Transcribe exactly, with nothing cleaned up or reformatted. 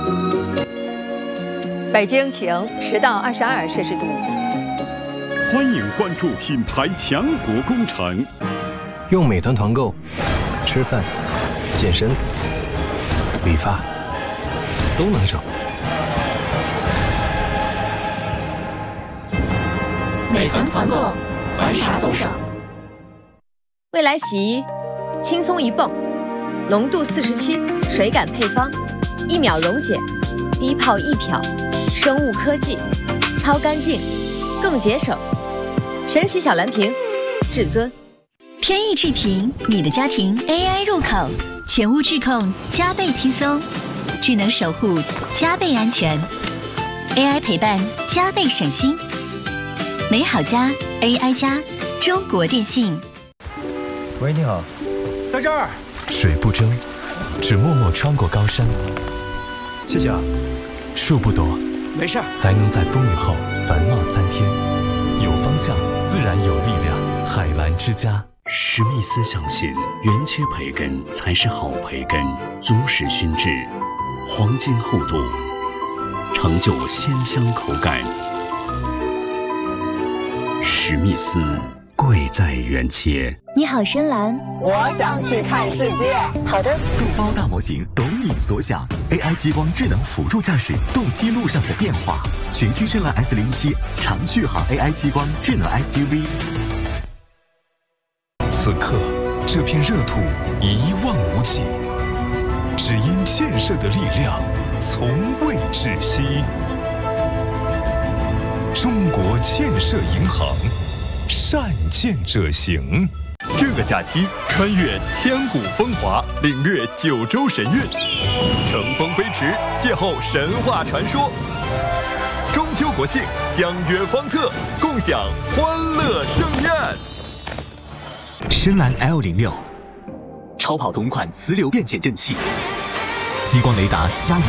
北京晴，十到二十二摄氏度。 欢迎关注品牌强国工程。 用美团团购，吃饭、健身、理发都能省。 美团团购，玩啥都省。 未来洗衣，轻松一泵，浓度四十七，水感配方，一秒溶解，低泡一漂，生物科技，超干净，更节省。神奇小蓝瓶，至尊。 天翼智屏，你的家庭 A I 入口，全屋智控加倍轻松，智能守护加倍安全 ，A I 陪伴加倍省心。美好家 A I 家，中国电信。 喂，你好，在这儿。 水不争，只默默穿过高山。 谢谢啊。 树不躲， 没事， 才能在风雨后繁茂参天。有方向，自然有力量。海蓝之家。 史密斯相信，原切培根才是好培根，足实熏制，黄金厚度，成就鲜香口感。史密斯，贵在原切。 你好，深蓝。 我想去看世界。 好的。 众包大模型，懂你所想。A I 激光智能辅助驾驶，洞悉路上的变化。全新深蓝 S 零一七长续航 A I 激光智能 S U V。 此刻，这片热土一望无际，只因建设的力量从未窒息。中国建设银行，善建者行。 这个假期，穿越千古风华，领略九州神韵，乘风飞驰，邂逅神话传说。中秋国庆，相约方特，共享欢乐盛宴。 深蓝 L 零六，超跑同款磁流变减震器，激光雷达加。